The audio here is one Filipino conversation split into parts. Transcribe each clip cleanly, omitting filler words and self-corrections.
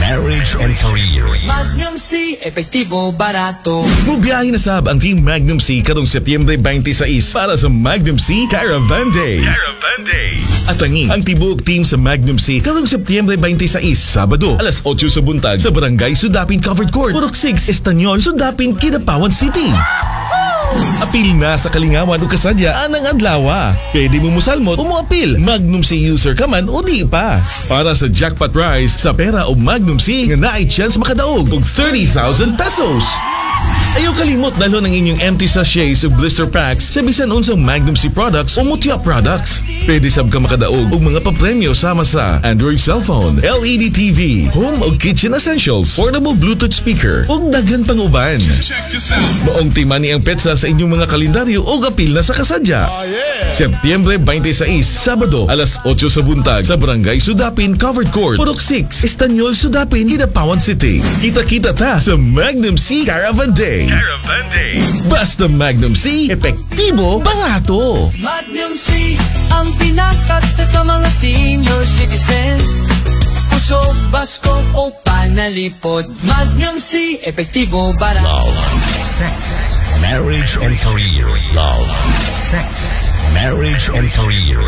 marriage and career. Magnum C, epektibo, barato. Mubiyahin na sab ang Team Magnum C karong Setyembre 26 para sa Magnum C Caravan Day. At ang tibuok team sa Magnum C karong Setyembre 26, Sabado, alas 8 sa buntag sa Barangay Sudapin Covered Court, Purok 6, Estanyol, Sudapin, Kidapawan City. Apil na sa kalingawan o kasadya anang adlawa. Pwede mo musalmot o moapil. Magnum C user ka man o di pa. Para sa jackpot prize sa pera o Magnum C nga naay chance makadaog og 30,000 pesos. Ayaw kalimot dalhon ang inyong empty sachets o blister packs sa bisan unsang Magnum C products o Mutya products. Pwede sab ka makadaog og mga papremyo sama sa Android cellphone, LED TV, home o kitchen essentials, portable Bluetooth speaker ug daghan pang uban. Maong timani ang petsa sa inyong mga kalendaryo o apil na sa kasadya. Setyembre 26, Sabado, alas 8 sa buntag sa Barangay Sudapin Covered Court, Purok 6, Estanyol, Sudapin, Kidapawan City. Kita-kita ta sa Magnum C Caravan Day. Basta Magnum C, epektibo, barato. Magnum C, ang pinakasta sa mga senior citizens. Pusog, basko o panalipod. Magnum C, epektibo, barato. Love, sex, marriage and career. Love, sex, marriage and career.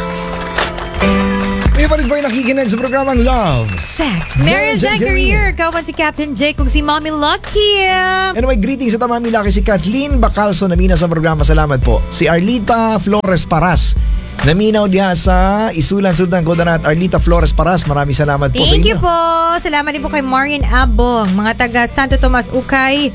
May palit ba yung nakikinig sa programang Love, Sex, Marriage and Career. Kawan si Captain Jake kung si Mommy Lucky. Anyway, greetings sa Mami Lucky, si Kathleen Bacalso namina sa programa. Salamat po. Si Arlita Flores Paras naminaw diha sa Isulan, Sultan Kudarat. Arlita Flores Paras, maraming salamat po sa inyo. Thank you po. Salamat din po kay Marian Abong, mga taga Santo Tomas, Ukay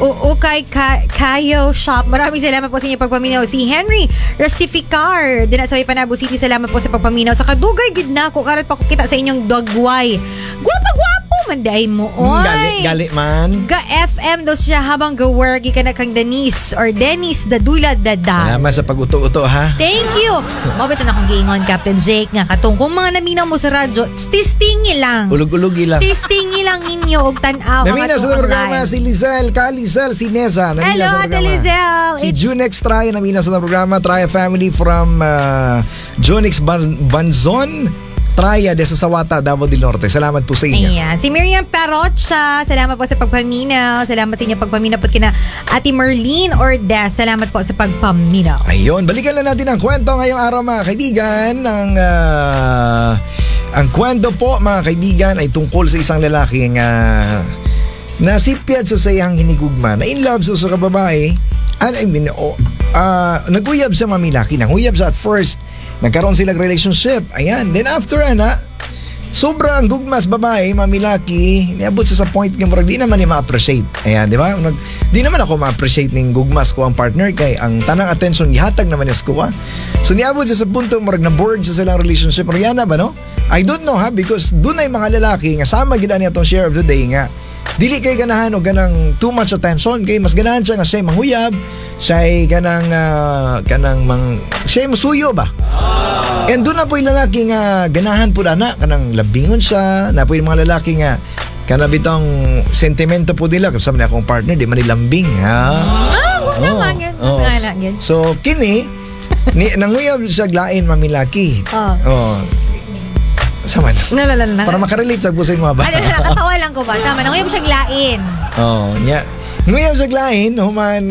Kayo Shop. Maraming salamat po sa inyo pagpaminaw. Si Henry Rustificar din sa Panabo City. Salamat po sa pagpaminaw. Sa kadugay gid na ko karon pa ko kita sa inyong dogway. Gwapa-gwapo manday mo. Gali man. Ga FM daw siya habang gawergi ka na kang Denise or Dennis Dadula Dada. Salamat sa pag-uto-uto ha. Thank you. Mabito na akong giingon, Captain Jake, nga katong kung mga naminaw mo sa radyo, tistingi lang. Ulog-ulogi lang. Tistingi lang inyo og tan-aw. Namina sa programa si Lizelle, Kalizelle, si Neza. Hello, Ate Lizelle. Si Junex Traya, namina sa programa. Traya family from Junex Banzon. Traya de sa Sawata, Davao del Norte. Salamat po sa inyo. Ayan. Si Miriam Parocha, salamat po sa pagpaminaw. Salamat sa inyo pagpaminaw po kina Ate Merlene Ordes. Salamat po sa pagpaminaw. Ayun, balikan lang natin ang kwento ngayong araw mga kaibigan. Ang kwento po mga kaibigan ay tungkol sa isang lalaki nga nasipyat sa sayang hinigugma. Na in love sa babae. Naguyab sa mamilaki. Nanguyab sa at first. Nagkaroon silang relationship. Ayan. Then after sobrang gugmas babae, mamilaki, niabot sa point nga murag di naman niya ma-appreciate. Ayan, di ba? Di naman ako ma-appreciate ning gugmas ko ang partner kay ang tanang attention gihatag naman niya ko. So niabot sa punto murag na bored sa silang relationship. Mariana ba no? I don't know ha, because doon ay mga lalaki nga sama gid niya tong share of the day nga. Dili kay ganahan o ganang too much attention kay mas ganahan siya nga siya manghuyab, siya siya musuyo ba? And doon na po yung lalaki nga ganahan po na kanang labingon siya, na po yung mga lalaki nga kanabitong sentimento po nila kasi sabi na akong partner di man nilambing ha. So kini nanguyab siya glain mamilaki. Saman. Para makarelate sa gusto mo ba? Nakatawa lang ko ba? Tama, nanguyab siya glain. Yeah. Nguyab sa glain, human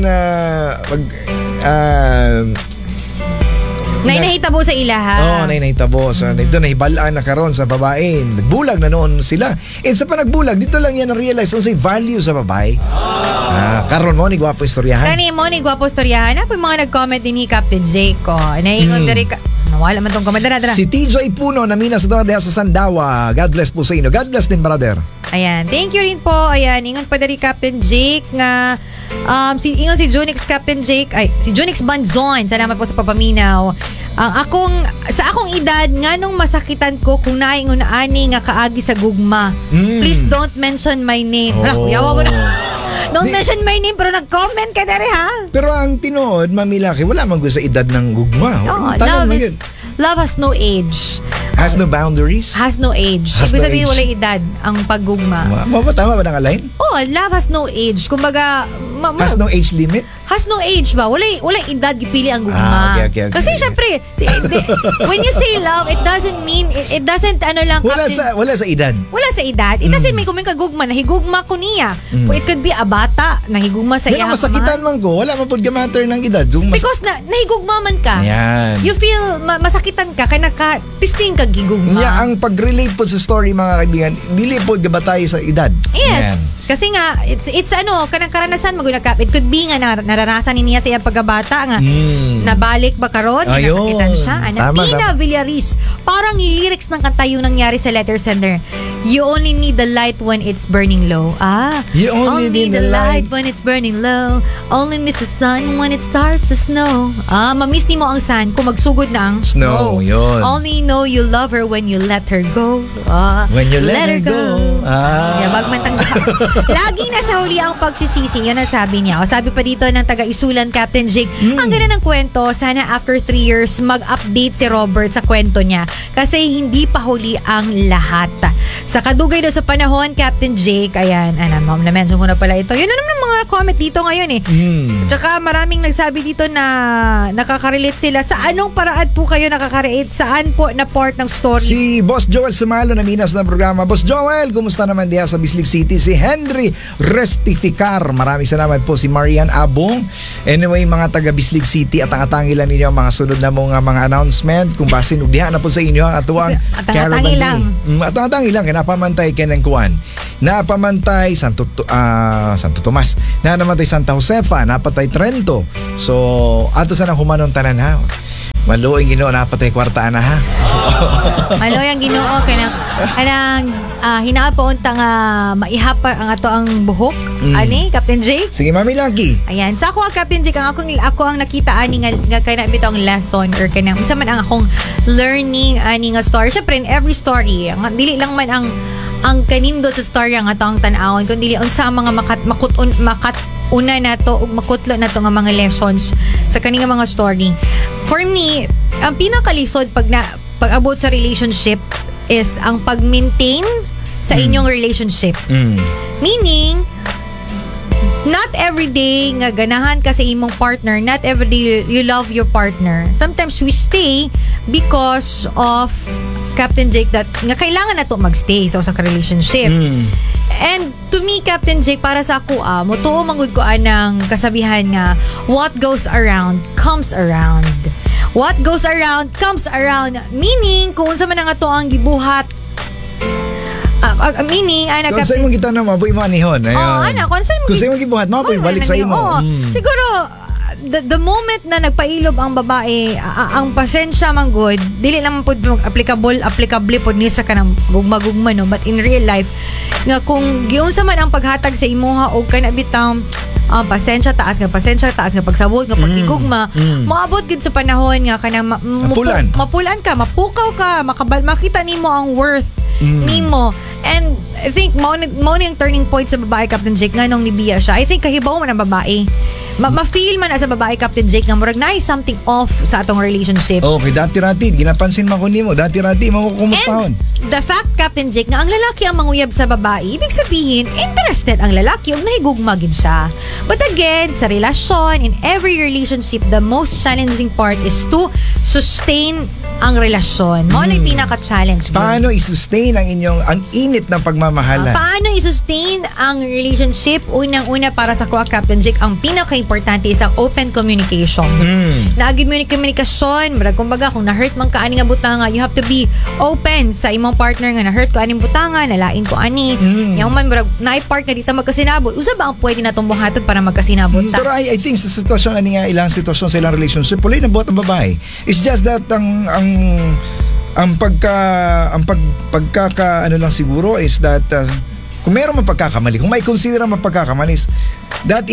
nahitabo sa ilaha. Nahitabo. So, ito nahibalaan na karon sa babae. Nagbulag na noon sila. And sa panagbulag, dito lang yan na-realize kung sa'y value sa babae. Karon mo ni gwapo istoryahan. Kani mo ni gwapo istoryahan. Ako yung mga nag-comment din ni Captain Jake ko. Naingon dari ka. Nawala man tong comment. Si TJ Puno, namina sa Dora sa Sandawa. God bless po sa inyo. God bless din, brother. Ayan. Thank you rin po. Ayan. Ingon pa dari Captain Jake nga ingon si Junix Captain Jake. Si Junix Banzon. Salamat po sa papaminaw. Sa akong edad nganong masakitan ko kung naingon ani nga kaagi sa gugma. Please don't mention my name. Yawa ko na. Don't mention my name pero nag-comment ka na rin ha. Pero ang tinood, mamilaki, wala man sa edad ng gugma. Love has no age. Has no boundaries? Has no age. Ibig sabihin wala edad ang paggugma. Tama ba ng alain? Love has no age. Kumbaga, Has no age limit? Has no age ba? Wala edad gipili ang gugma. Okay. Kasi syempre, when you say love, it doesn't mean it doesn't lang Wala sa edad. Wala sa edad. It doesn't mean kung may kagugma, nahigugma ko niya. It could be a bata, nahigugma sa Yan ang masakitan man ko. Wala man po matter ng edad. Because nahigugma man ka. Yan. You feel masakitan ka, kaya naka-testing ka gigugma. Yeah, ang pag-relate po sa story mga kaibigan, dili po gabatay sa edad. Yes. Yan. Kasi nga, it's kanang karanasan magunakap. It could be nga naranasan niya sa iyang pagkabata nga nabalik ba karon, nasakitan siya. Pina Villaris. Parang lyrics ng kanta yung nangyari sa letter sender. You only need the light when it's burning low. You only need the light when it's burning low. Only miss the sun when it starts to snow. Mamiss ni mo ang sun kung magsugod na ang snow. Yun. Only know you love her when you let her go. When you let her go. Laging nasa huli ang pagsisisi. Yan ang sabi niya. Sabi pa dito ng taga-isulan, Captain Jake, ang ganda ng kwento. Sana after 3 years, mag-update si Robert sa kwento niya. Kasi hindi pa huli ang lahat. Sa kadugay daw sa panahon, Captain Jake, ayan, na-mention ko na pala ito. Yun na naman ang mga comment dito ngayon eh. Tsaka maraming nagsabi dito na nakaka-relate sila. Sa anong paraan po kayo nakaka-relate? Saan po na part ng story? Si Boss Joel Sumalo na minas ng programa. Boss Joel, kumusta naman diya sa Bislig City? Si Henry Restificar. Maraming salamat po si Marian Abong. Anyway, mga taga Bislig City, atang-atangilan ninyo ang mga sunod na mga announcement. Kung basin, ugdihan na po sa inyo ang atuang Caravan Day. Atang-atangi lang. Napamantay Kenang Kuan. Napamantay Santo Tomas. Napamantay Santa Josefa. Napatay Trento. So, ato sa nang humanon tanan ha. Maluoy Ginoo, napatay kwartaan na ha. Maluoy ang Ginoo kanang hinapaunta nga maihapa ang ato ang buhok. Ani, Captain Jake? Sige, Mami Lucky. Ayan, sa ako Captain Jake, ako ang nakita ani nga kaya bitong lesson or kanang unsa man ang akong learning ani nga story. Syempre in every story, dili lang man ang kanindot sa story ang ato ang tan-awon kundi unsa ang mga una na to ug makutlo na to nga mga lessons sa kaning mga story. For me, ang pinakalisod pag abot sa relationship is ang pag-maintain sa inyong relationship. Meaning, not every day nga ganahan ka sa imong partner, not every day you love your partner. Sometimes we stay because of Captain Jake that nga kailangan na to magstay sa usang relationship. And to me, Captain Jake, para sa ako, mutuo manggod ko anang kasabihan nga, what goes around comes around. What goes around comes around. Meaning, kung unsa man ang ato ang gibuhat, meaning, kung sa imong kita na mabuhay mo anihon. Kung sa imong gibuhat, mabuhay balik sa imo. Siguro, the moment na nagpailob ang babae, ang pasensya man good, dili naman po applicable po ni sa kanang gugma-gugma, no? But in real life, nga kung giunsa man ang paghatag sa imuha o kanabitang pasensya taas nga pagsabot nga pagtigugma, maabot gid sa panahon nga kanang mapulan ka, mapukaw ka, makita nimo ang worth nimo. And I think mo yung turning point sa babae, Captain Jake, nga nung nibiya siya. I think kahibaw man ang babae. Ma-feel man sa babae, Captain Jake, nga murag na something off sa atong relationship. Okay, dati-rati, ginapansin mo ko nimo. Dati-rati, makukumustahon. And the fact, Captain Jake, nga ang lalaki ang manguyab sa babae, ibig sabihin, interested ang lalaki o nahigugma gid siya. But again, sa relasyon, in every relationship, the most challenging part is to sustain ang relasyon. Mo na yung pinaka-challenge. Paano i-sustain ang init ng pagmamahalan? Paano i-sustain ang relationship? Unang-una para sa kuha, Captain Jake, ang pinaka-importante is ang open communication. Naagid mo yung komunikasyon, kumbaga kung na-hurt man ka ani nga butanga, you have to be open sa imong partner nga na-hurt ko aning butanga, nalain ko ani. Yung man, na-part nga dito magkasinabot. Usa ba ang pwede na itong buhaton para magkasinabot ta? Pero I think sa sitwasyon, ilang sitwasyon sa ilang relationship, pulay na buhat ang babae. It's just that ang pagkaka ano lang siguro is that kung meron man pagkakamali, kung may consider man pagkakamali, that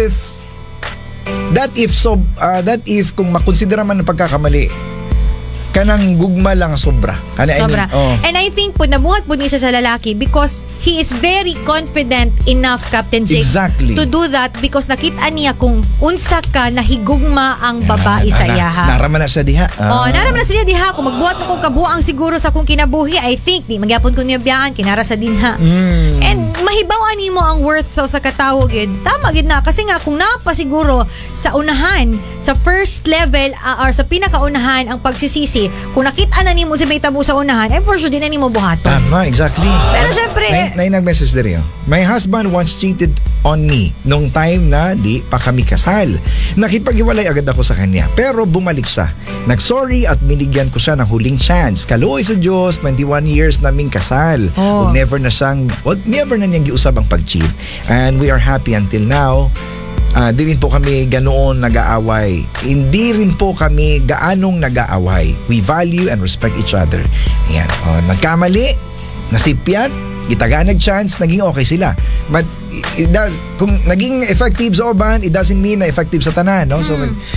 if kung makonsidera man ang pagkakamali, kanang gugma lang sobra. Sobra. And I think po nabuhat po niya sa lalaki because he is very confident enough, Captain Jake, to do that because nakita niya kung unsa ka nahigugma ang babae sa iyaha. Naraman na siya diha. Naraman na siya diha. Kung magbuhat mo kung kabuang siguro sa kung kinabuhi, I think di magyapon ko niya biyaan, kinara siya din ha. And nahibawan nimo ang worth sa katawag gid, tama gid na kasi nga kung napa siguro sa unahan, sa first level or sa pinakaunahan ang pagsisisi, kung nakita na nimo si may tabo sa unahan, ay for sure din na nimo buhaton. Tama, exactly. Pero syempre, may nag-message din yun. My husband once cheated on me nung time na di pa kami kasal. Nakipag-iwalay agad ako sa kanya. Pero bumalik siya. Nag-sorry at binigyan ko siya ng huling chance. Kaluoy sa Diyos, 21 years naming kasal. Oh. Never na niyang giusab ang pag-cheat. And we are happy until now. Di rin po kami ganoon nag-aaway. Hindi rin po kami gaanong nag-aaway. We value and respect each other. Ayan. Nagkamali, nasipyat, gitagaan nag-chance, naging okay sila. But kung naging effective sa uban, it doesn't mean na effective sa tanan, no? So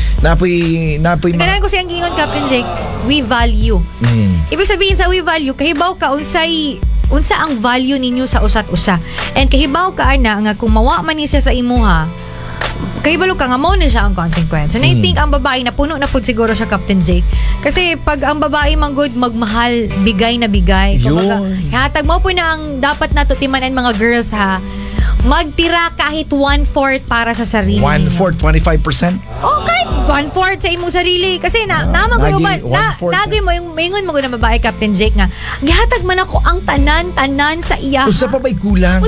napoy kailangan ko siyang gingon, Captain Jake, we value. Ibig sabihin sa we value, kahibaw ka unsa ang value ninyo sa usat-usa. And kahibaw ka ana nga kung mawa man ni siya sa imuha, kahibalo ka nga mo na siya ang consequence. And I think ang babae na puno na po siguro siya, Captain Jake. Kasi pag ang babae manggod magmahal, bigay na bigay. Kumbaga, hatag mo po na ang dapat nato timanan mga girls ha. Magtira kahit 1/4 para sa sarili. 1/4, 25%? Okay, 1/4 sa imong sarili. Kasi naman ko ba, nagay mo yung maingon mo na babae, Captain Jake nga, gihatag man ako ang tanan sa iya. Usa pa ba'y kulang?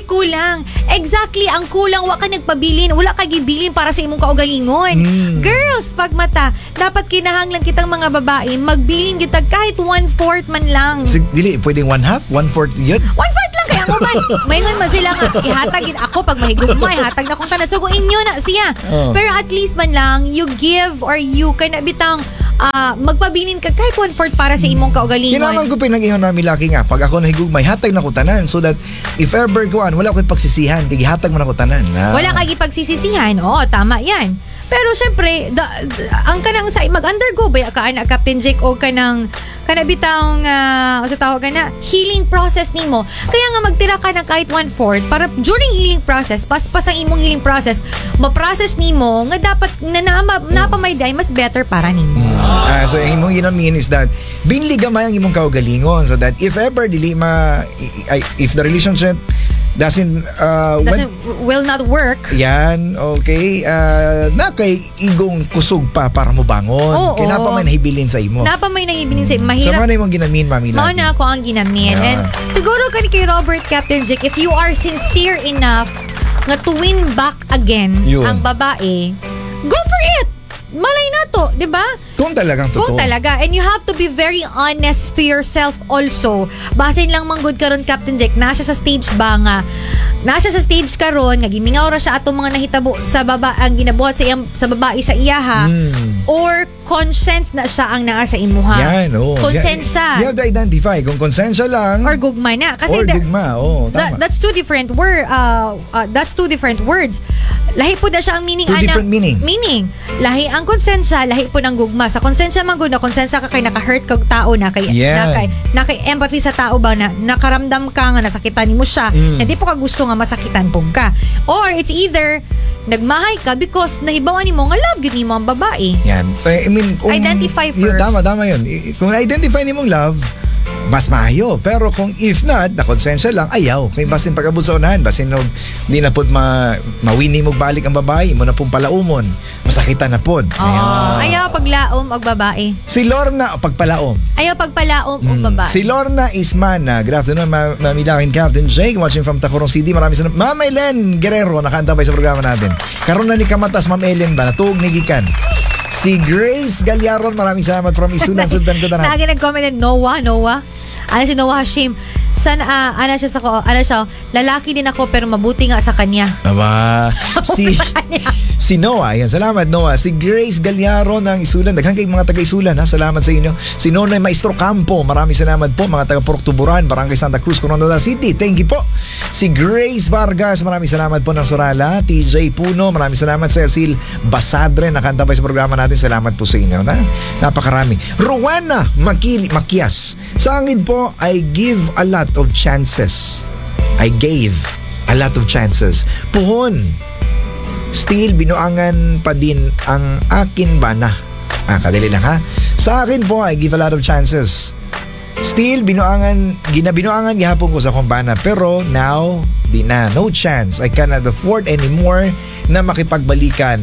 Exactly, ang kulang, wa ka nagpabilin, wala ka gibilin para sa imong kaugalingon. Girls, pagmata, dapat kinahanglan kitang mga babae, magbilin kita kahit 1/4 man lang. Dili, pwedeng 1/2? 1/4 yun? 1/4 lang kaya mo man. Maingon man sila nga, ihatagin ako pag mahigugmay, hatag na kong tanasuguin nyo na siya. Pero at least man lang, you give or you kana bitang magpabilin ka kahit 1/4 para sa imong kaugalingon. Kinaman ko pinag-ingon namin laki nga, pag ako nahigugmay, hatag na ko tanan so that if ever ko wala ko pagsisihan, di hatag mo na ko tanan. Wala ka gipagsisisihan. Oo, tama yan. Pero syempre, ang kanang sa mag-undergo ba ka ana, Captain Jake, o kanang bitang o sa tawag na healing process nimo. Kaya nga magtira ka ng kahit 1/4 para during healing process, paspas ang imong healing process, ma-process nimo nga dapat na napamayday mas better para nimo. So imong ginamin is that binli gamay ang imong kaugalingon so that if ever if the relationship will not work. Yan, okay. Na kay igong kusog pa para mo bangon. Kaya napamay nahibilin sa imo. Napamay nahibilin sa imo. Mahirap. Sa mga imong ginamin, Mami Lagi. Mao na ako ang ginamin. And siguro kay Robert, Captain Jake, if you are sincere enough nga to win back again ang babae, go for it! Malay na to, di ba? Kung talagang totoo. Kung talaga. And you have to be very honest to yourself also. Basin lang manggod karon, Captain Jack, nasa sa stage ba nga? Nasa sa stage karon nga gimingaw ra siya atong mga nahitabo sa ang ginabuhat sa babae sa iyaha or conscience na siya ang naa sa imuha. Yan, Konsensya. You have to identify kung konsensya lang or gugma na. Kasi gugma, tama. That's two different words. Lahi po na siya ang meaning. Two different meaning. Lahi ang konsensya, lahi po ng gugma. Sa konsensya man gud na konsensya ka kay naka-hurt kag tao na kay empathy sa tao ba na nakaramdam ka nga nasakitan nimo siya. Hindi po ka gusto nga masakitan po ka. Or it's either nagmahay ka because nahibawan nimo nga love gyud nimo ang babae. Yan. I mean, identify first. Tama yun. Kung na-identify nimong love, mas maayo. Pero kung if not, na konsensya lang, ayaw. Kaya basin pag-abot sa unahan, basin di na po mawini mo balik ang babae, mo na pong palaumon. Masakitan na po. Ayaw paglaom og babae. Si Lorna, pagpalaom. Ayaw pagpalaom og babae. Si Lorna Ismana. Good afternoon, Mami Laki, Captain Jake, watching from Tacurong City. Maraming salamat. Ma'am Ellen Guerrero, nakaantabay sa programa natin. Karoon na ni Kamatas, Ma'am Ellen ba? Natuog ni Gikan. Si Grace Galyaron, maraming salamat from Isulan, Sultan Kudarat. Lagi nag-comment Noah. Ano si Noah Hashim? Lalaki din ako pero mabuti nga sa kanya. Aba, si Noah, yan, salamat Noah. Si Grace Galyaro ng Isulan, daghang kay mga taga-Isulan, salamat sa inyo. Si Nonoy Maestro Campo, maraming salamat po. Mga taga-Purok Tuburan, Barangay Santa Cruz, Coronadal City, thank you po. Si Grace Vargas, maraming salamat po ng Sorala. TJ Puno, maraming salamat. Cecil Basadre, nakantabay sa programa natin, salamat po sa inyo. Napakarami. Rowena Makias, sa akin po, I give a lot of chances. I gave a lot of chances. Puhon, still binuangan pa din ang akin bana. Kadali lang ha. Sa akin po, I give a lot of chances. Still, ginabinuangan gihapon ko sa kumbana. Pero now, di na. No chance. I cannot afford anymore na makipagbalikan.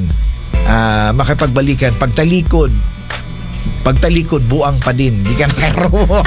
Pagtalikod, buang pa din. Di ka nakaro.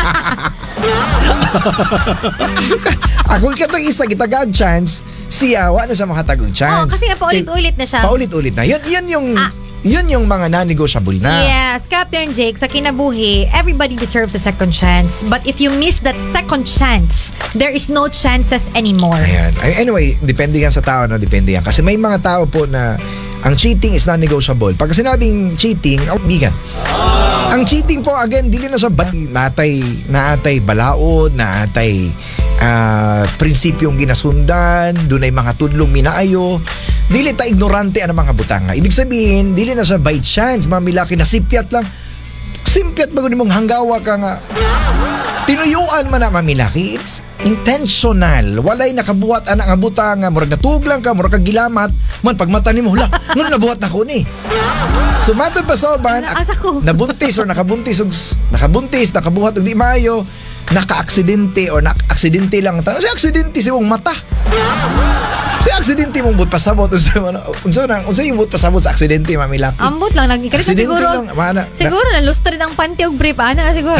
Ako katong isa gitagag chance, siya wa na sa makatagong chance. Kasi paulit-ulit na siya. Paulit-ulit na. Yun yung mga non-negotiable na. Yes, Captain Jake, sa kinabuhi, everybody deserves a second chance. But if you miss that second chance, there is no chances anymore. Ayan. Anyway, depende yan sa tao, no? Depende yan. Kasi may mga tao po na ang cheating is non-negotiable. Pag sinabing cheating, bigan. Ang cheating po, again, dili na sa naatay balaod, naatay prinsipyong ginasundan, dunay mga tudlong minaayo. Dili ta ignorante ang mga butanga. Ibig sabihin, dili na sa by chance, mamilaki na sipyat lang. Simpyat bago nimong hanggawa ka nga. Tinuyuan man na mamilaki. It's intentional. Walay nakabuhat anak nga butanga. Murag natuglang ka, murag kagilamat. Man, pag mata ni mo, hula, ngun nabuhat na ko ni. Sumatod pa sa oban, nabuntis or nakabuntis, nakabuhat o di maayo, naka-aksidente or naka-aksidente lang. Si aksidente sa mong mata. Si aksidente mong but pasabot. Unsa yung but pasabot sa aksidente, mamilaki? Ambot lang. Siguro, na lustre ng panty o brief. Siguro.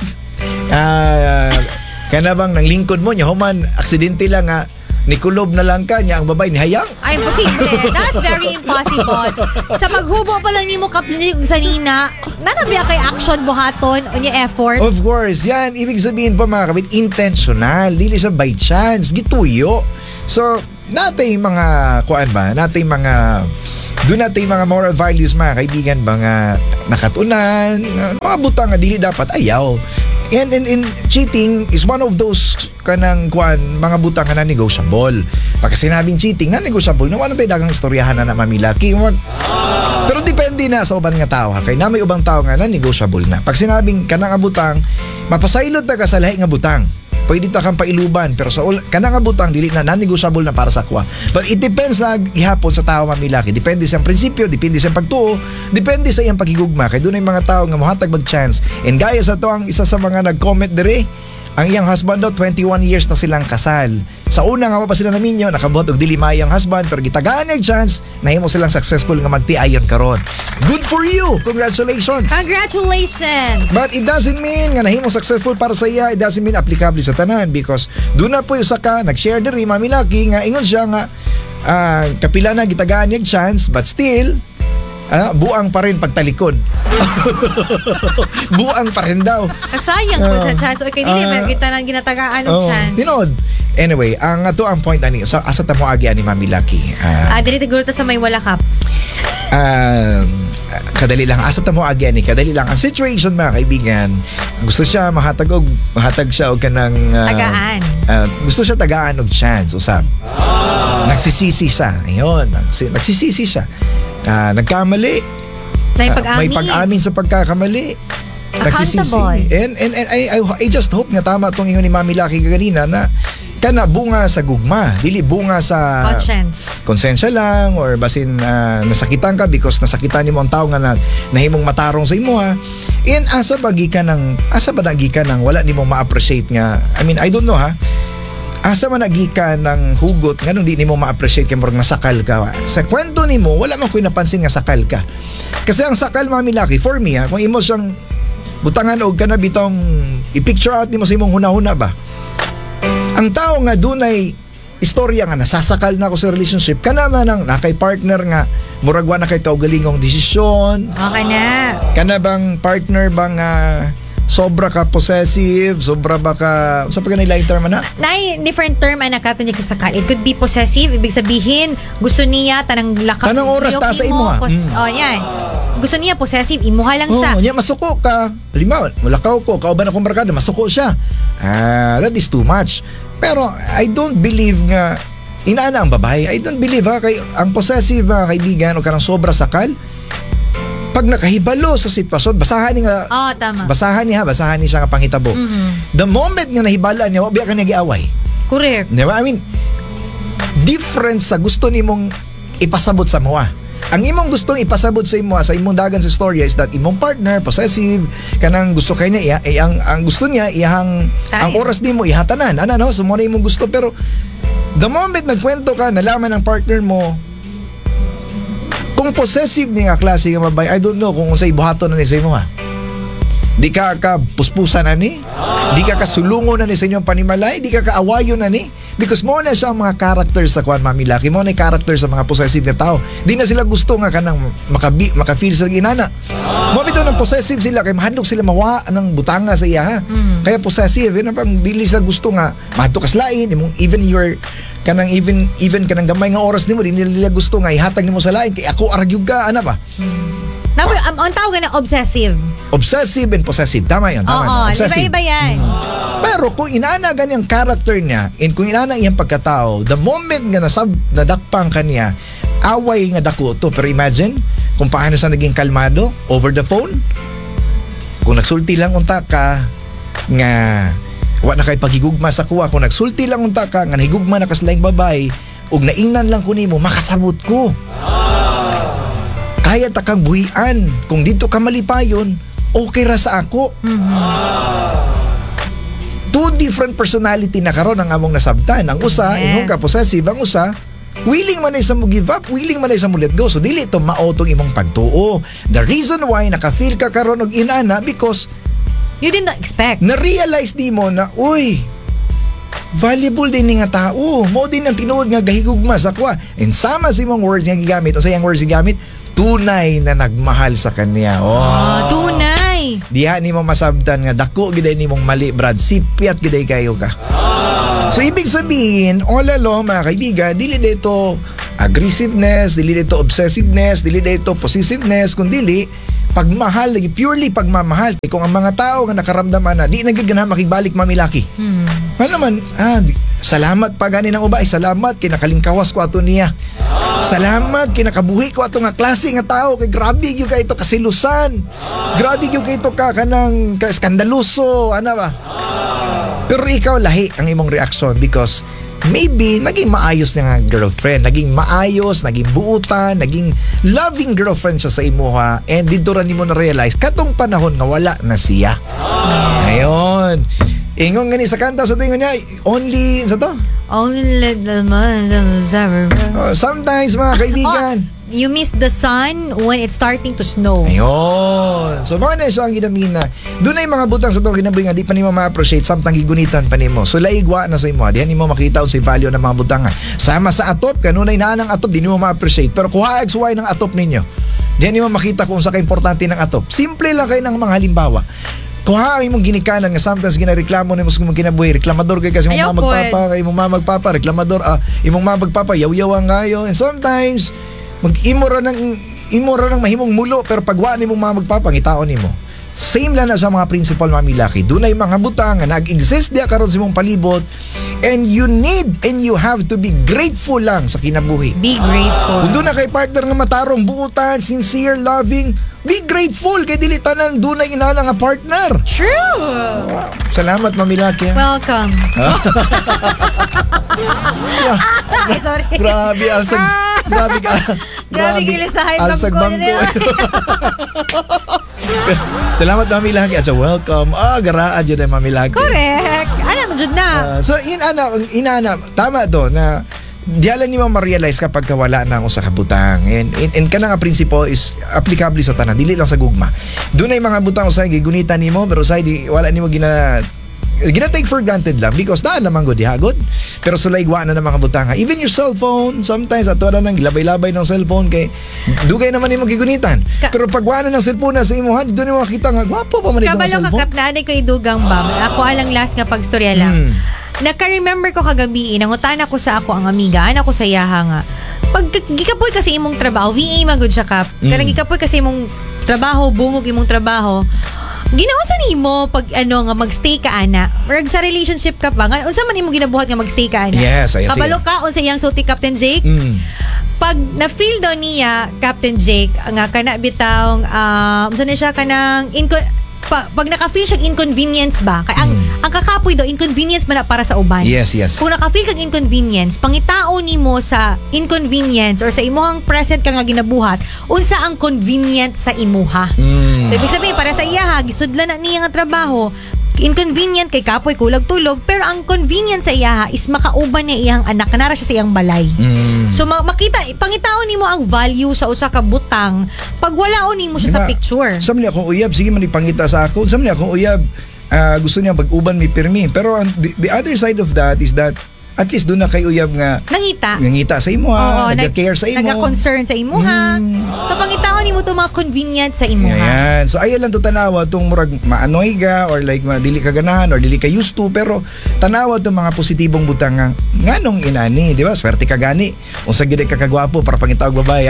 Kana bang nang lingkod mo niya, human, aksidente lang nga, nikulob na lang ka niya, ang babay ni hayang? Ay, imposible. That's very impossible. Sa maghubo pa lang ni mo kaplinig sa nina, nanabiya kay action buhaton o niya effort? Of course, yan. Ibig sabihin pa mga kabit, intentional. Dili sa by chance. Gituyo. So, natay mga, doon natin mga moral values mga kaibigan, mga nakatunan, mga butang nga dili dapat ayaw. And cheating is one of those kanang mga butang nga non-negotiable. Pagka sinabing cheating, non-negotiable, na wala tayo dagang istoryahan na mamilaki. Pero depende na sa uban nga tao. Kaya na may ubang tao nga non-negotiable na. Pag sinabing kanang nga butang, mapasaylod na ka sa lahi nga butang. Pwede ta kang pailuban, pero sa kanang nga butang dili na non-negotiable na para sa kwa. But it depends na gihapon sa tao mamilaki. Depende sa prinsipyo, depende sa pagtuo, depende sa iyang pakigugma. Kay dunay mga tao nga mohatag mag-chance. And gaya sa to ang isa sa mga nag-comment dire, ang iyang husband daw 21 years na silang kasal. Sa una nga pa sila naminyo, nakabuhat og dili maayo ang husband, pero gitagaan ang chance nahimo silang successful nga magtiayon karon. Good for you. Congratulations. Congratulations. But it doesn't mean nga nahimo successful para sa iya. It doesn't mean applicable sa tanan because doon na po yung saka nag-share diri mamilaki nga ingon siya nga kapila na gitagaan ang chance but still buang pa rin pagtalikod. Buang pa rin daw. Kasayang po sa chance. Okay, dili kita nang ginatagaan ng chance. Tinod. Anyway, ang point ani sa asa ta mo agi ani mamilaki. Dili siguro ta sa may walakap. Kadali lang asa ta mo agi ani, kadali lang ang situation mga kaibigan. Gusto siya mahatag siya og kanang tagaan. Gusto siya tagaan og chance usab. Nagsisisi siya. Ayun, nagsisisi siya. Nagkamali. May pag-amin sa pagkakamali. Nagsisisi. And I just hope nga tama tong ingon ni Mami Lucky kanina na kana bunga sa gugma, dili bunga sa konsensya lang or basin nasakitan ka because nasakitan nimo ang tao nga nahimong matarong sa imo ha. And asa ba gikan ng wala nimo ma-appreciate nga. I mean, I don't know ha. Asa man nagikan ng hugot nga nung di nimo ma-appreciate kay murag nasakal ka. Sa kwento nimo wala man koy napansin nga sakal ka. Kasi ang sakal Mami Lucky for me ha, kung imo siyang butangan og kana bitong i-picture out nimo sa imong hunahuna ba. Ang tao nga dunay istorya nga nasasakal na ako sa relationship kana man ang nakay partner nga murag wa na kay kaugalingong desisyon. Okay na. Kana bang partner bang sobra ka possessive, sobra ba ka sa pagkanilay term na? Different term ay nakatunyag sa sakal. It could be possessive, ibig sabihin gusto niya tanang lakap. Tanang oras ta sa imo ha. Yan. Gusto niya possessive, imuha lang siya. Niya masuko ka. Halimbawa, mulakaw ko, kauban akong barkada, masuko siya. That is too much. Pero I don't believe nga inaana ang babae. I don't believe kay ang possessive kaibigan o kanang sobra sakal. Pag nakahibalo sa sitwasyon, basahan niya. Tama. Basahan niya siya nga panghitabo. The moment nga nahibala niya, wala ka nagiaway. Correct. Diba? I mean, difference sa gusto nimong ipasabot sa moa. ang imong gustong ipasabot sa imo sa imong dagan sa storya is that imong partner possessive kanang gusto kay niya ang gusto niya iyang ang oras nimo ihatanan no so mo na imong gusto pero the moment nagkwento ka nalaman ng partner mo kung possessive niya klase nga babae I don't know kung unsay buhaton na ni sa imo di ka puspusan na ni di ka kasulungon na ni sa inyong panimalay di ka kaawayon na ni because mo na siya ang mga character sa kwan mamilaki mo na yung character sa mga possessive na tao di na sila gusto nga kanang makafeel sa ginana mo bitaw ng possessive sila kay mahadlok sila mawa ng butanga sa iya kaya possessive yun pang dili sila gusto nga mahadlok kaslain imong even kanang gamay nga oras nimo di nila gusto nga ihatag nimo sa lain kay ako argyug ka ana ba ang tawag na obsessive and possessive. Tama yan. Obsessive. Iba-iba yan. Pero kung inaana ganyang character niya and kung inaana iyang pagkatao, the moment nga nadakpang kanya, away nga dako to. Pero imagine, kung paano siya naging kalmado over the phone, kung nagsulti lang unta ka, nga wa na kay paghigugma sa kuha, kung nagsulti lang unta ka, nga nahigugma na kaslayng babae, ug naingnan lang ko nimo, makasabot ko. Kaya takang buhian. Kung dito ka malipayon, okay ra sa ako. Two different personality na karon ang among nasabtan. Ang usa, imong ka possessive. Ang usa, willing man na isa mo give up, willing man na isa mo let go. So dili ito maotong imong pagtuo. The reason why nakafeel ka karon og inana because you did not expect. Na-realize di mo na, uy, valuable din ni nga tao. Mo din ang tinuod nga gahigugma sa kwa. And sama sa imong words nga gigamit o sa iyang words gigamit, tunay na nagmahal sa kanya. Tunay. Diha ni mo masabtan nga dako giday nimong mali Brad, sipiat giday kayo ka. So ibig sabihin, all along mga kaibigan, dili dito aggressiveness, dili dito obsessiveness, dili dito possessiveness, kundi pagmahal, purely pagmamahal. Kung ang mga tao nga nakaramdaman na di na gid ganahan makibalik mamilaki. Ano naman, salamat pa gani ng ubay, salamat kay nakalingkawas ko ato niya. Salamat kay nakabuhi ko ato nga klase nga tao kay grabe gyud kay ito kasilusan. Grabe gyud kay ito kanang skandaluso, ana ba? Pero ikaw lahi ang imong reaction because maybe naging maayos na nga girlfriend, naging maayos, naging buutan, naging loving girlfriend siya sa imuha and dito ra nimo na realize katong panahon nga wala na siya. Ngayon, ingon gani sa kanta sa tingon niya, only sa to? Only let the man sometimes mga kaibigan. You miss the sun when it's starting to snow. Ayun. So mga na siya ang ginamina. Doon ay mga butang sa itong ginaboy nga di pa nimo ma-appreciate samtang gigunitan pa nimo. So laigwa na sa imo. Diyan nimo makita ang value ng mga butang. Sama sa atop, kanunay na ng atop, di nimo ma-appreciate. Pero kuha XY ng atop ninyo. Diyan nimo makita kung sa ka-importante ng atop. Simple lang kayo ng mga halimbawa. Kuha ang imong ginikanan nga sometimes ginareklamo nimo sa imong kinabuhi. Reklamador kay kasi imong magpapa, kay imong magpapa, reklamador, imong magpapa, yaw-yaw ang gayo. And sometimes imo ra ng mahimong mulo pero pagwa nimong magpapangitaon nimo. Same lang na sa mga principal mamilaki. Dunay mga butang nga nag-exist diya karon sa imong palibot and you have to be grateful lang sa kinabuhi. Be grateful. Kung doon na kay partner nga matarong, buutan, sincere, loving, be grateful kay dili tanan dunay inana nga partner. True. Wow. Salamat mamilaki. Welcome. Sorry. Grabe alsag. Grabe gilisahay alsag bangko. Salamat mamilaki at sa welcome. Garaa dyan ay mamilaki. Correct. Alam jud na. So inana tama do na dialan ni mo ma-realize kapag wala na ako sa kabutang and kana nga principle is applicable sa tanan dili lang sa gugma. Dunay mga butang usay gigunitan nimo pero say di wala nimo gina take for granted lang because daan naman go dihagod pero sulaygwa na ng mga butanga even your cellphone sometimes ato na nang labay-labay ng cellphone kay dugay naman nimo gigunitan pero pagwa na ng cellphone na sa imuhan doon mo makita nga gwapo pa man itong cellphone kabalo kakapnanay ko idugang ba ako alang last nga pagstorya lang naka-remember ko kagabi nangutan ako sa ako ang amiga anak ko sa yaha nga pag gikapoy kasi imong trabaho VA magud siya kap kanang gikapoy kasi imong trabaho bungog imong trabaho ginawasan nimo pag nga magstay ka ana or sa relationship ka pa unsa man imong ginabuhat nga magstay ka ana yes kabalo ka unsa iyang sulti Captain Jake pag na-feel daw niya Captain Jake nga kana bitawng unsa na siya kanang pag naka-feel siya inconvenience ba kay ang kakapoy do inconvenience man na para sa uban. Yes. Kung naka-feel kag inconvenience, pangitao nimo sa inconvenience or sa imuhang present ka nga ginabuhat, unsa ang convenient sa imuha. So ibig sabihin para sa iya gisudlan na niya nga trabaho, inconvenient kay kapoy kulag tulog, pero ang convenient sa iya is makauban niya iyang anak kanara siya sa iyang balay. So makita pangitaon nimo ang value sa usa ka butang pag walaon nimo siya sa picture. Sa man akong uyab, sige man ipangita sa ako. Sa man akong uyab, gusto niya pag-uban may pirmi. Pero the other side of that is that at least doon na kay uyab nga nangita sa imo, nag-care sa imo, naga-concern sa imo ha. So pangitaon nimo to mga convenient sa imo ha. So ayo lang to tanawa tong murag maanoy ka or like dili ka ganahan or dili ka used to, pero tanawa tong mga positibong butang nga nganong inani, di ba? Swerte ka gani. Unsa gid ka kagwapo para pangitawag babae.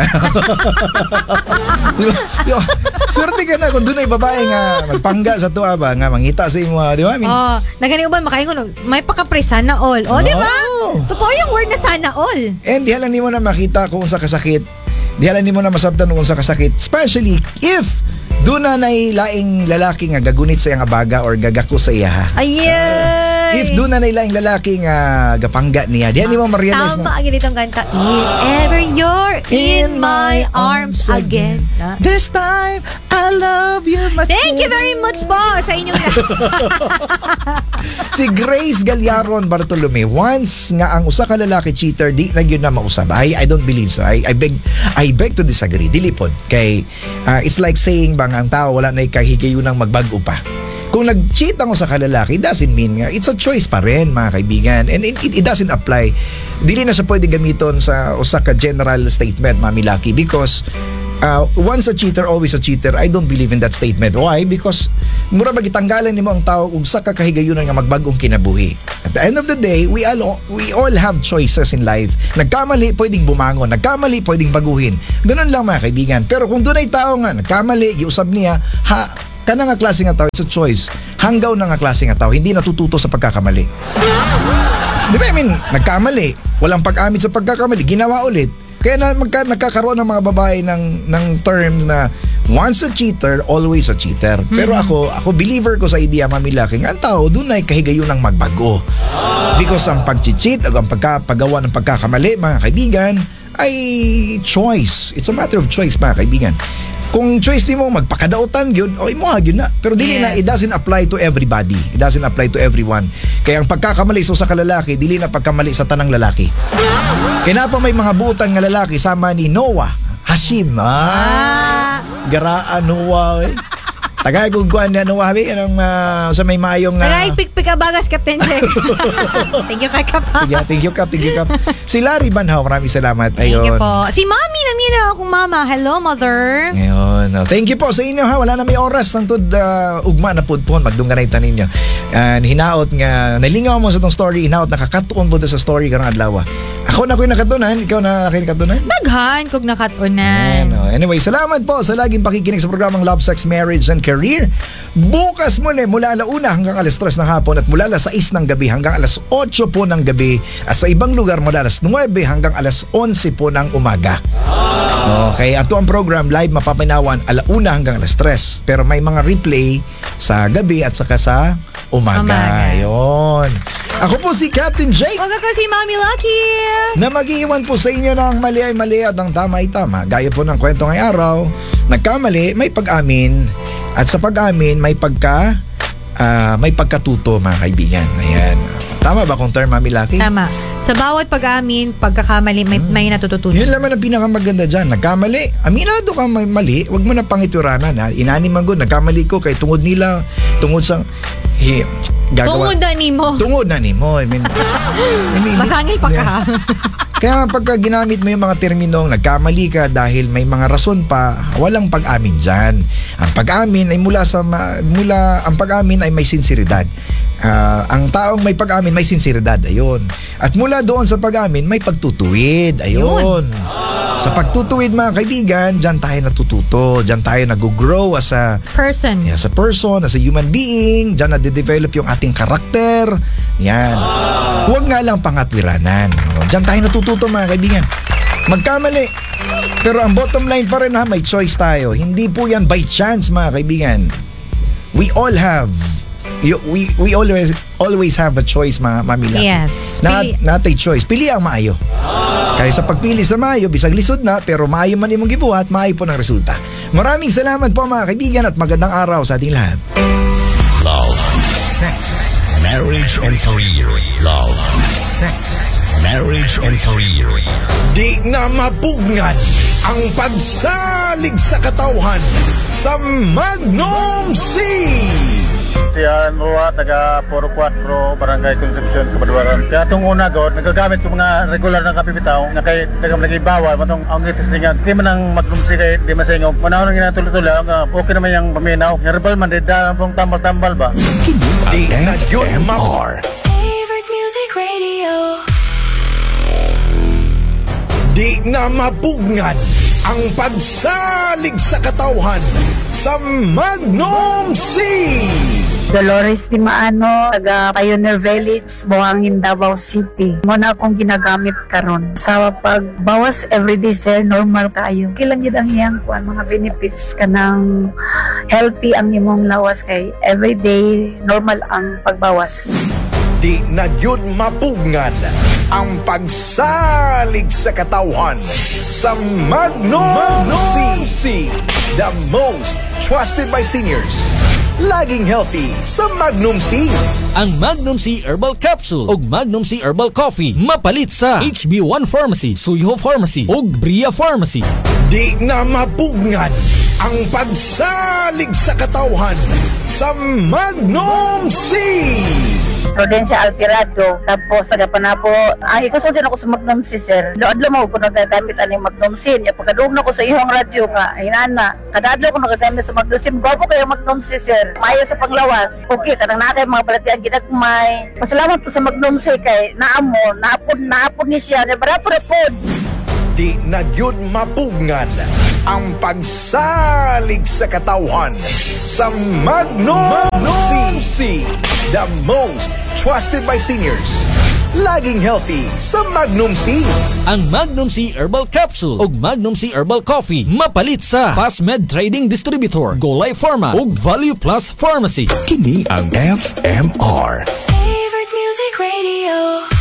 Di ba? Swerte ka na kung doon ay babae nga magpangga sa tuwa ba nga mangita sa imo, di ba? Nagani uban makaingon may paka-pray sana all. Di ba? Totoo yung word na sana all. And di halang nimo na makita kung sa kasakit. Di halang nimo na masabtan kung sa kasakit. Especially if doon na laing lalaki nga gagunit sa iyang abaga or gagako sa iya. Ayay! If doon na laing lalaki nga gapangga niya, di nimo ma-realize na. Tama ang ganitong kanta. If ever you're in my arms again. This time, I love you much. Thank you very much po sa inyong Si Grace Galyaron Bartolome, once nga ang usa ka lalaki cheater, di lang yun na mausab. I don't believe so. I beg to disagree. Dili pod. Kay it's like saying bang ang tao wala na ikahigayunang magbago pa. Kung nag-cheat ako sa kalalaki, doesn't mean nga, it's a choice pa rin, mga kaibigan. And it doesn't apply. Dili na siya pwede gamiton sa usa ka general statement, Mami Lucky, because once a cheater, always a cheater. I don't believe in that statement. Why? Because mura magitanggalan nimo ang tao kung sa kakahigayunan nga magbagong kinabuhi. At the end of the day, we all have choices in life. Nagkamali, pwedeng bumangon. Nagkamali, pwedeng baguhin. Ganun lang, mga kaibigan. Pero kung doon ay tao nga, nagkamali, giusab niya, kana nga klase nga tao, it's a choice. Hanggaw na nga klase nga tao, hindi natututo sa pagkakamali. Di ba, nagkamali, walang pag-amit sa pagkakamali, ginawa ulit. Kaya nagkakaroon ng mga babae ng term na once a cheater, always a cheater. Pero ako believer ko sa idea, Mami Lucky, ang tao, doon ay kahigayunang magbago. Because ang pag-cheat o ang paggawa ng pagkakamali, mga kaibigan, ay choice. It's a matter of choice, mga kaibigan. Kung choice ni mo magpakadautan yun, mo yun na. Pero dili na, it doesn't apply to everybody. It doesn't apply to everyone. Kaya ang pagkakamali sa kalalaki, dili na pagkamali sa tanang lalaki. Kaya na pa may mga buutan nga lalaki sama ni Noah, Hashim. Garaan Noah. Tagay guguan na Noah, anong sa may mayong tagay pikpik abagas, Captain Jack. Thank you, Kap. Thank you, Kap. Si Larry Banhaw, maraming salamat. Thank you po. Si Mami na akong mama. Hello, mother. Ngayon. Thank you po sa inyo, ha. Wala na may oras. Santod ugma na pudpon. Magdunganay tanin nyo. Hinaot nga. Nalingaw mo sa tong story. Hinaot nakakatuon po sa story karang adlaw. Ako na ko'y nakatunan. Ikaw na nakatunan? Daghan kog nakatunan. Anyway, salamat po sa laging pakikinig sa programang Love, Sex, Marriage, and Career. Bukas mula 1 hanggang alas 3 ng hapon at mula alas 6 ng gabi hanggang alas 8 po ng gabi at sa ibang lugar mula alas 9 hanggang alas 11 po ng umaga. Okay, ato ang program live mapapanawan 1 hanggang alas 3. Pero may mga replay sa gabi at saka sa umaga. Yun. Ako po si Captain Jake. Huwag ako si Mami Lucky. Na mag-iiwan po sa inyo ng mali ay mali at ang tama ay tama. Gaya po ng kwento ngayong araw, nagkamali, may pag-amin. At sa pag-amin, may pagkatuto, mga kaibigan. Ayan. Tama ba kung term, Mami Lucky? Tama. Sa bawat pag-amin, pagkakamali, may natututunan. Yun naman ang pinakamaganda dyan. Nagkamali. Aminado ka may mali. Huwag mo na pangituranan. Inani man good. Nagkamali ko kay tungod nila. Tungod sa... Tungod na ni mo. Tungod na ni mo. Masangil pa ka. Kaya pagka ginamit mo yung mga terminong nagkamali ka dahil may mga rason pa, walang pag-amin dyan. Ang pag-amin ay ang pag-amin ay may sinseridad. Ang taong may pag-amin may sinseridad. Ayun. At mula doon sa pag-amin may pagtutuwid. Ayun. Sa pagtutuwid, mga kaibigan, dyan tayo natututo. Dyan tayo nag-grow as a person. As a person, as a human being. Dyan na-develop yung ating karakter. Yan. Huwag nga lang pangatwiranan. Dyan tayo natututo, mga kaibigan. Magkamali. Pero ang bottom line pa rin, may choice tayo. Hindi po yan by chance, mga kaibigan. We all have we always always have a choice, mamila. Yes. Not a choice. Pili ang maayo. Kaya sa pagpili sa maayo, bisag lisod na, pero maayo man imong gibuhat, maayo po ng resulta. Maraming salamat po mga kaibigan at magandang araw sa ating lahat. Love, sex, marriage and career. Love, sex, marriage and career. Di na mapugnan ang pagsalig sa katawhan sa Magnum C. Yan Rua, taga 44 Barangay Concepcion, Kabaduaran. Kaya itong una God, nagagamit ko mga regular ng kapibitaw na kay nagibawal matong ang itis niya. Di man ang maglumsi kay di masingog. Manahon nga tuloy-tuloy, okay naman yung paminaw. Herbal man, di dahil pong tambal-tambal ba? Di na yun Favorite music radio. Di na mapugnan ang pagsalig sa katawhan sa Magnum C. Dolores Timaano, taga Pioneer Village, Buhangin, Davao City. Muna akong ginagamit karon sa pagbawas everyday sir, normal kayo. Kilang yun ang iyang kuan, mga benefits ka ng healthy ang imong lawas kay everyday normal ang pagbawas. Di na yun mapugnan ang pagsalig sa katawhan sa Magnum C. The most trusted by seniors. Laging healthy sa Magnum C. Ang Magnum C Herbal Capsule ug Magnum C Herbal Coffee mapalit sa HB1 Pharmacy, Suyo Pharmacy ug Bria Pharmacy. Di na mapugnan ang pagsalig sa katawhan sa Magnum C. Prudencia Altirado, tapos tagapan po, ay ikusunod ako sa Magnum C sir. Doadlo mo ko nagagamit ani Magnum C. Pagkaduog na ko sa ihong radyo nga, inana, kadadlo ko nagagamit sa Magnum C. Gwapo kayo Magnum C sir. Maya sa panglawas. Okay, katang natin mga balatian ginagmay. Pasalamat po sa Magnum C kay naamo, naapod ni siya. Nabarapod. Di na yun mapugnan ang pagsalig sa katawhan sa Magnum C. The most trusted by seniors. Laging healthy sa Magnum C. Ang Magnum C Herbal Capsule ug Magnum C Herbal Coffee mapalit sa Fastmed Trading Distributor, Golay Pharma ug Value Plus Pharmacy. Kini ang FMR. Favorite music radio.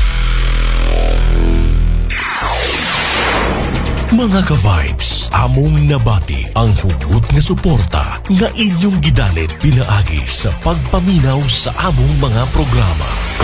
Mga ka-vibes, among nabati ang hugod nga suporta nga inyong gidalit pinaagi sa pagpaminaw sa among mga programa.